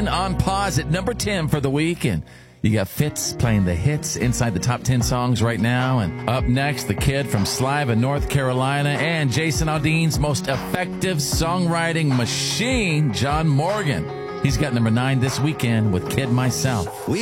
On pause at number 10 for the week. And you got Fitz playing the hits inside the top 10 songs right now. And up next, the kid from Sliva, North Carolina, and Jason Aldean's most effective songwriting machine, John Morgan. He's got number 9 this weekend with Kid Myself.